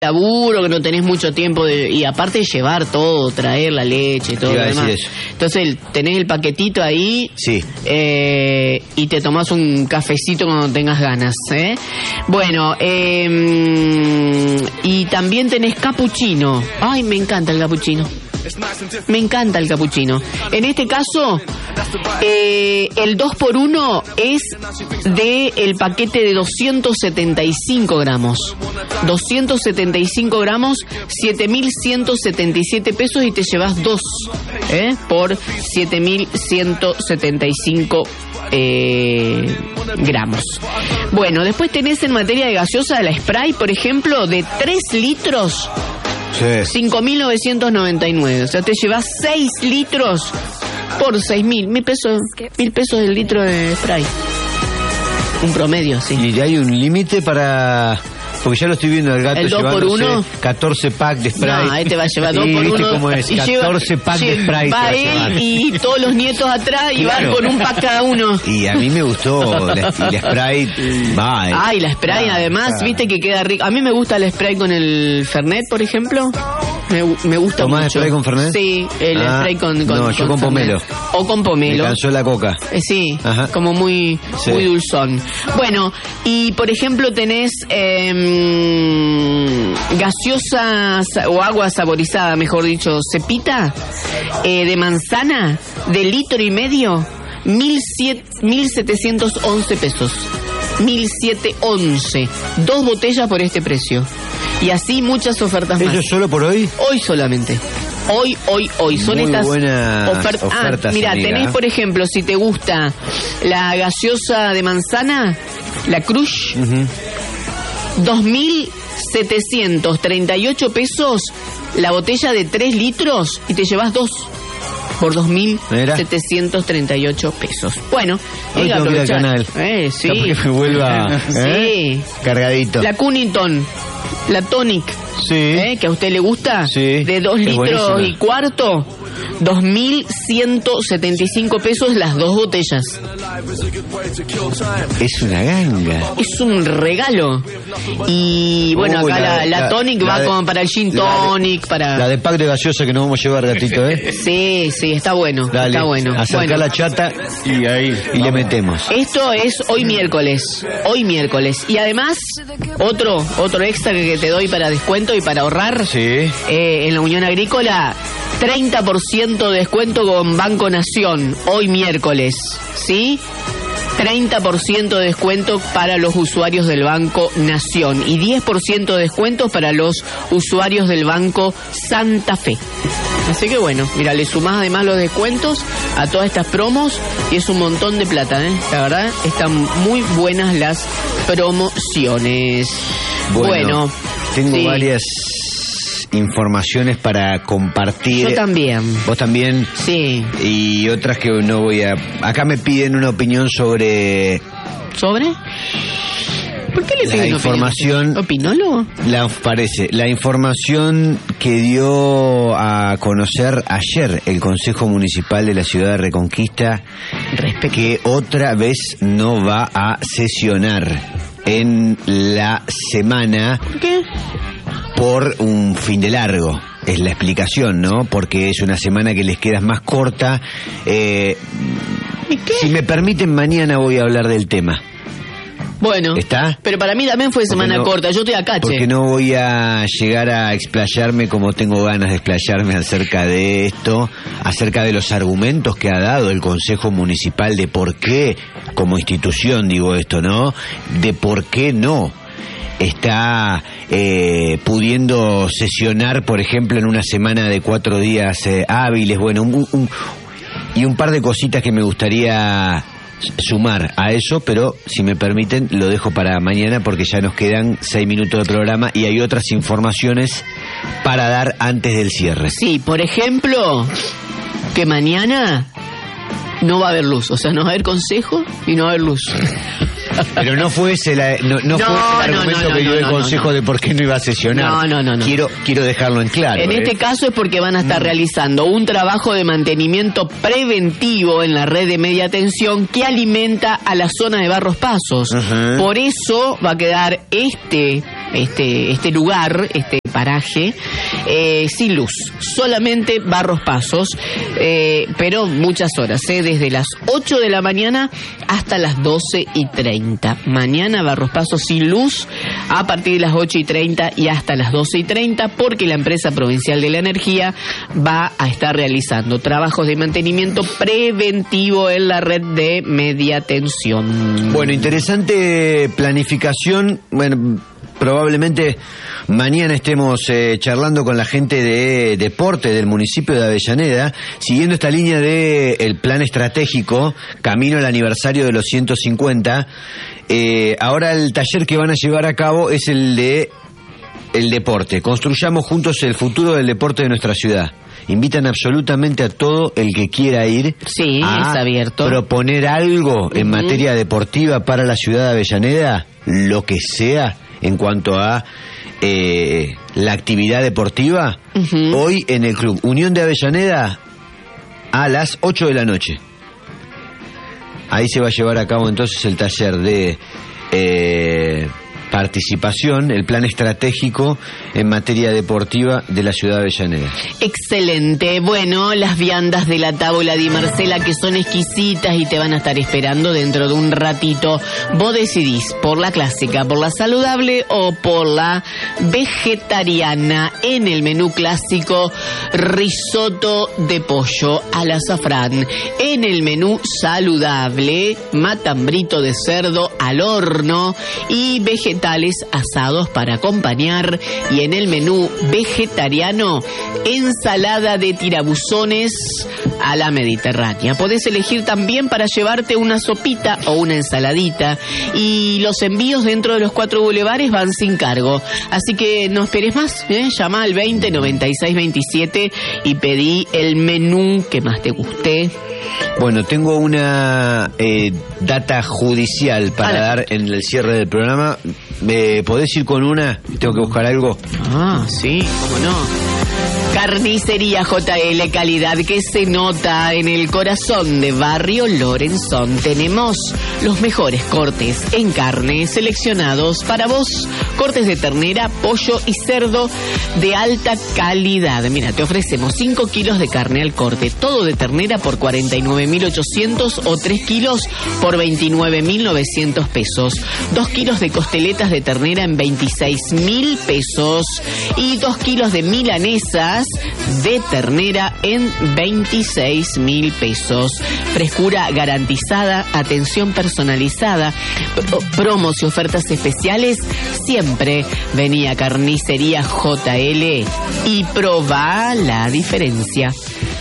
laburo, que no tenés mucho tiempo y aparte de llevar todo, traer la leche y todo lo demás. Entonces tenés el paquetito ahí, sí. Y te tomás un cafecito cuando tengas ganas, ¿eh? Bueno, y también tenés capuchino. Ay, me encanta el capuchino. Me encanta el capuchino. En este caso, el 2x1 es del paquete de 275 gramos. 275 gramos, 7.177 pesos y te llevas 2 por 7.175 gramos. Bueno, después tenés en materia de gaseosa la Sprite, por ejemplo, de 3 litros. Sí. 5.999, o sea, te llevas 6 litros por 6.000, $1.000 pesos el litro de Sprite. Un promedio, sí. ¿Y hay un límite para...? Porque ya lo estoy viendo al gato el 2x1, 14 pack de Sprite. No, te va a llevar 2x1. ¿Viste cómo es? 14 pack de Sprite. Va él y todos los nietos atrás y van con un pack cada uno. Y a mí me gustó la Sprite. Ay, la Sprite además, viste que queda rico. A mí me gusta la Sprite con el Fernet, por ejemplo. Me gusta mucho. ¿Tomás Sprite con Fernet? Sí, el Sprite con no, yo con pomelo. O con pomelo. Me cansó la coca. Sí, ajá. Como muy dulzón. Bueno, y por ejemplo tenés gaseosa o agua saborizada, mejor dicho, Cepita, de manzana, de 1,5 litros, 1.711 pesos. 1.711. 2 botellas por este precio. Y así muchas ofertas más. ¿Eso solo por hoy? Hoy solamente. Hoy. Son muy estas ofertas. Mira, tenés, por ejemplo, si te gusta la gaseosa de manzana, la Crush, 2.738 pesos la botella de 3 litros y te llevas 2 por 2.738 pesos. Bueno, hoy tengo que ir al canal. Sí. Capaz que me vuelva sí. Cargadito. La Cunnington, la Tonic, sí. Que a usted le gusta, sí. de 2 litros y cuarto, 2.175 pesos las 2 botellas. Es una ganga. Es un regalo. Y bueno, acá la Tonic va como para el Gin Tonic, para... La de pack de gaseosa que nos vamos a llevar, gatito, Sí, está bueno. Dale, está bueno. Acerca la chata y ahí le metemos. Esto es hoy miércoles. Y además, otro extra que te doy para descuento y para ahorrar. Sí. En la Unión Agrícola, 30% de descuento con Banco Nación, hoy miércoles, ¿sí? 30% de descuento para los usuarios del Banco Nación y 10% de descuento para los usuarios del Banco Santa Fe. Así que bueno, mira, le sumás además los descuentos a todas estas promos y es un montón de plata, ¿eh? La verdad, están muy buenas las promociones. Bueno, tengo varias informaciones para compartir. Yo también. ¿Vos también? Sí. Y otras que no voy a... Acá me piden una opinión sobre... ¿Sobre? ¿Por qué le piden la información? ¿Opinólogo? La información que dio a conocer ayer el Consejo Municipal de la Ciudad de Reconquista, que otra vez no va a sesionar en la semana. ¿Por qué? Por un fin de largo, es la explicación, ¿no? Porque es una semana que les queda más corta. ¿Y qué? Si me permiten, mañana voy a hablar del tema. Bueno, ¿está? Pero para mí también fue semana corta, yo estoy acá, porque no voy a llegar a explayarme como tengo ganas de explayarme acerca de esto, acerca de los argumentos que ha dado el Consejo Municipal de por qué, como institución digo esto, ¿no? De por qué no está pudiendo sesionar, por ejemplo, en una semana de 4 días hábiles, bueno, y un par de cositas que me gustaría sumar a eso, pero si me permiten lo dejo para mañana porque ya nos quedan 6 minutos de programa y hay otras informaciones para dar antes del cierre. Sí, por ejemplo, que mañana no va a haber luz, o sea, no va a haber consejo y no va a haber luz. Pero no fue ese el argumento que dio el consejo de por qué no iba a sesionar. No. Quiero dejarlo en claro. En este caso es porque van a estar realizando un trabajo de mantenimiento preventivo en la red de media tensión que alimenta a la zona de Barros Pasos. Por eso va a quedar este este lugar, este paraje, sin luz, solamente Barros Pasos, pero muchas horas, desde las 8 de la mañana hasta las 12:30. Mañana Barros Pasos sin luz a partir de las 8:30 y hasta las 12:30, porque la empresa provincial de la energía va a estar realizando trabajos de mantenimiento preventivo en la red de media tensión. Bueno, interesante planificación. Bueno, probablemente mañana estemos charlando con la gente de deporte del municipio de Avellaneda, siguiendo esta línea de el plan estratégico, camino al aniversario de los 150. Ahora el taller que van a llevar a cabo es el de el deporte. Construyamos juntos el futuro del deporte de nuestra ciudad. Invitan absolutamente a todo el que quiera ir. Sí, es abierto. Proponer algo en materia deportiva para la ciudad de Avellaneda, lo que sea en cuanto a la actividad deportiva. Hoy en el Club Unión de Avellaneda a las 8 de la noche. Ahí se va a llevar a cabo entonces el taller de participación, el plan estratégico en materia deportiva de la ciudad de Avellaneda. Excelente. Bueno, las viandas de la Tábola Di Marcela, que son exquisitas y te van a estar esperando dentro de un ratito. Vos decidís por la clásica, por la saludable o por la vegetariana. En el menú clásico, risotto de pollo al azafrán. En el menú saludable, matambrito de cerdo al horno y vegetales asados para acompañar. Y en el menú vegetariano, ensalada de tirabuzones a la mediterránea. Podés elegir también para llevarte una sopita o una ensaladita, y los envíos dentro de los 4 bulevares van sin cargo, así que no esperes más, llama al 20 96 27 y pedí el menú que más te guste. Bueno, tengo una data judicial para dar en el cierre del programa. ¿Me podés ir con una? Tengo que buscar algo. Ah, sí, cómo no. Carnicería JL, calidad que se nota en el corazón de Barrio Lorenzón. Tenemos los mejores cortes en carne seleccionados para vos. Cortes de ternera, pollo y cerdo de alta calidad. Mira, te ofrecemos 5 kilos de carne al corte, todo de ternera por 49.800 o 3 kilos por 29.900 pesos. 2 kilos de costeletas de ternera en 26.000 pesos y 2 kilos de milanesas de ternera en 26.000 pesos. Frescura garantizada, atención personalizada, promos y ofertas especiales. Siempre vení a Carnicería JL y probá la diferencia.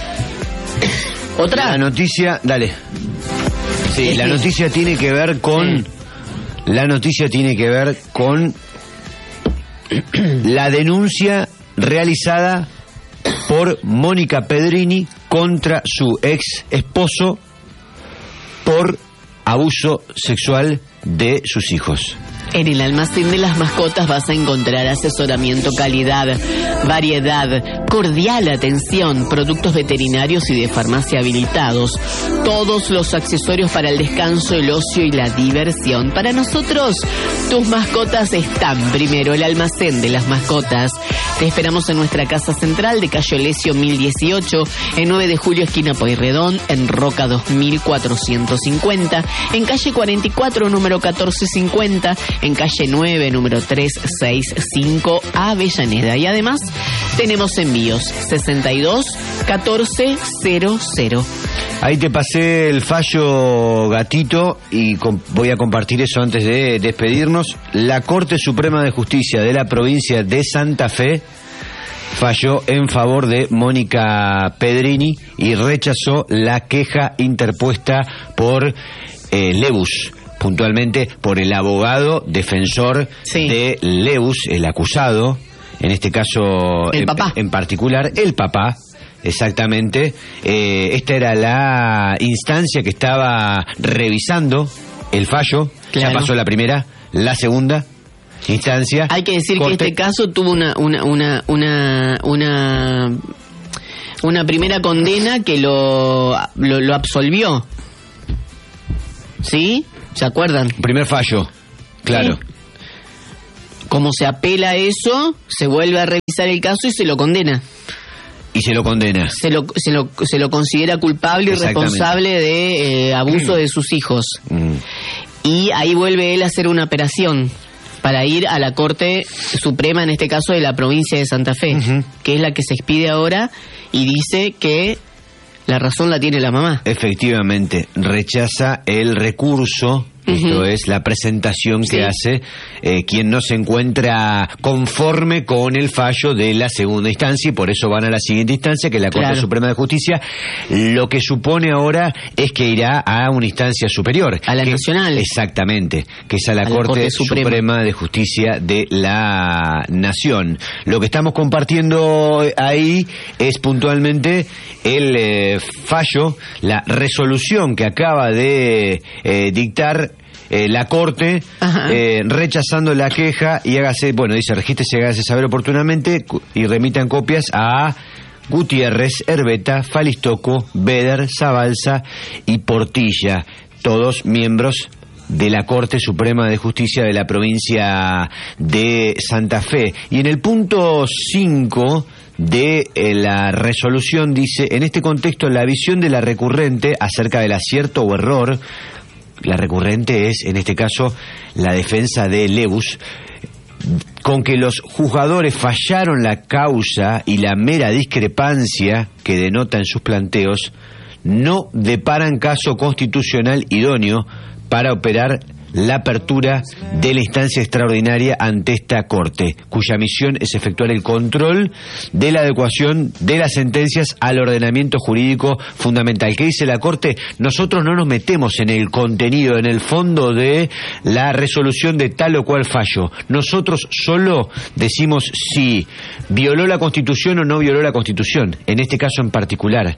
¿Otra? La noticia, dale. Sí, la noticia tiene que ver con... La noticia tiene que ver con la denuncia realizada por Mónica Pedrini contra su ex esposo por abuso sexual de sus hijos. En el almacén de las mascotas vas a encontrar asesoramiento, calidad, variedad, cordial atención, productos veterinarios y de farmacia habilitados, todos los accesorios para el descanso, el ocio y la diversión. Para nosotros, tus mascotas están primero. El almacén de las mascotas. Te esperamos en nuestra casa central de Calle Olesio 1018, en 9 de julio esquina Pueyrredón, en Roca 2450, en calle 44 número 1450, en calle 9 número 365 Avellaneda. Y además tenemos envíos 62 14 00. Ahí te pasé el fallo, gatito, y voy a compartir eso antes de despedirnos. La Corte Suprema de Justicia de la provincia de Santa Fe falló en favor de Mónica Pedrini y rechazó la queja interpuesta por Leus, puntualmente por el abogado defensor de Leus, el acusado, en este caso en particular, el papá. Exactamente. Esta era la instancia que estaba revisando el fallo. Claro. Ya pasó la primera, la segunda instancia. Hay que decir que este caso tuvo una primera condena que lo absolvió. ¿Sí? ¿Se acuerdan? Primer fallo, claro. Como se apela a eso, se vuelve a revisar el caso y se lo condena. Y se lo condena. Se lo considera culpable y responsable de abuso de sus hijos. Y ahí vuelve él a hacer una operación para ir a la Corte Suprema, en este caso de la provincia de Santa Fe, que es la que se expide ahora y dice que la razón la tiene la mamá. Efectivamente, rechaza el recurso. Esto es la presentación que hace quien no se encuentra conforme con el fallo de la segunda instancia, y por eso van a la siguiente instancia, que es la Corte Suprema de Justicia. Lo que supone ahora es que irá a una instancia superior. A la nacional. Exactamente, que es a la Corte Suprema de Justicia de la Nación. Lo que estamos compartiendo ahí es puntualmente el fallo, la resolución que acaba de dictar la Corte, rechazando la queja, y dice, regístrese, hágase saber oportunamente y remitan copias a Gutiérrez, Herbeta, Falistoco, Beder, Zabalza y Portilla, todos miembros de la Corte Suprema de Justicia de la provincia de Santa Fe. Y en el punto 5 de la resolución dice: en este contexto, la visión de la recurrente acerca del acierto o error, la recurrente es, en este caso, la defensa de Lebus, con que los juzgadores fallaron la causa y la mera discrepancia que denota en sus planteos, no deparan caso constitucional idóneo para operar la apertura de la instancia extraordinaria ante esta Corte, cuya misión es efectuar el control de la adecuación de las sentencias al ordenamiento jurídico fundamental. ¿Qué dice la Corte? Nosotros no nos metemos en el contenido, en el fondo de la resolución de tal o cual fallo. Nosotros solo decimos si violó la Constitución o no violó la Constitución, en este caso en particular.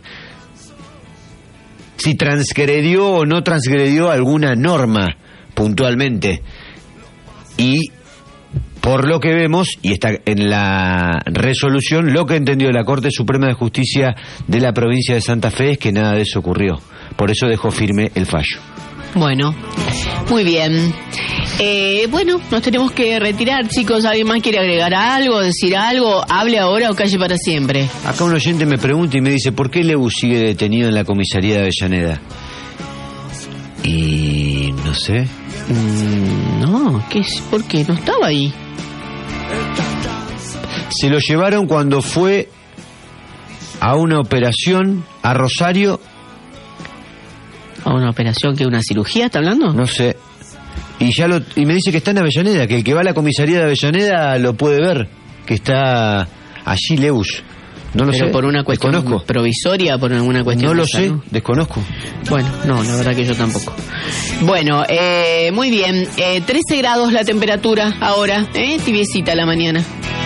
Si transgredió o no transgredió alguna norma puntualmente. Y por lo que vemos, y está en la resolución, lo que entendió la Corte Suprema de Justicia de la provincia de Santa Fe es que nada de eso ocurrió. Por eso dejó firme el fallo. Bueno, muy bien. Nos tenemos que retirar, chicos. ¿Alguien más quiere agregar algo, decir algo? Hable ahora o calle para siempre. Acá un oyente me pregunta y me dice: ¿por qué Lebus sigue detenido en la comisaría de Avellaneda? Y no sé. ¿Por qué? No estaba ahí. Se lo llevaron cuando fue a una operación a Rosario. ¿A una operación que una cirugía está hablando? No sé. Y me dice que está en Avellaneda, que el que va a la comisaría de Avellaneda lo puede ver, que está allí Lebus. No lo sé. ¿Por una cuestión provisoria, por alguna cuestión? No lo sé, desconozco. Bueno, no, la verdad que yo tampoco. Bueno, muy bien. 13 grados la temperatura ahora, tibiecita la mañana.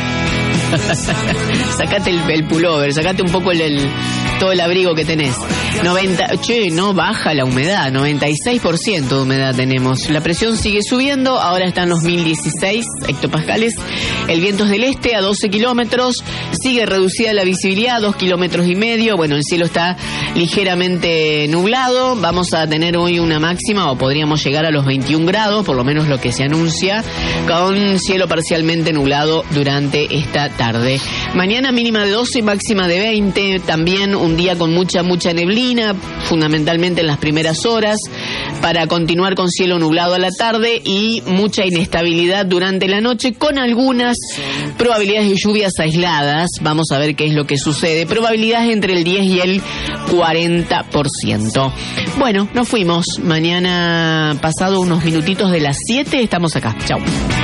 Sacate el pullover, sacate un poco todo el abrigo que tenés. No baja la humedad, 96% de humedad tenemos. La presión sigue subiendo, ahora están los 1016 hectopascales. El viento es del este a 12 kilómetros, sigue reducida la visibilidad, 2,5 kilómetros. Bueno, el cielo está ligeramente nublado. Vamos a tener hoy una máxima, o podríamos llegar a los 21 grados, por lo menos lo que se anuncia, con cielo parcialmente nublado durante esta tarde. Mañana mínima de 12, máxima de 20, también un día con mucha neblina, fundamentalmente en las primeras horas, para continuar con cielo nublado a la tarde y mucha inestabilidad durante la noche, con algunas probabilidades de lluvias aisladas. Vamos a ver qué es lo que sucede. Probabilidades entre el 10 y el 40%. Bueno, nos fuimos. Mañana, pasado unos minutitos de las 7, estamos acá. Chau.